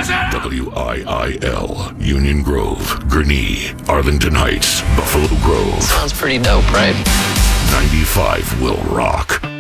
WIIL, Union Grove, Gurnee, Arlington Heights, Buffalo Grove. Sounds pretty dope, right? 95 will rock.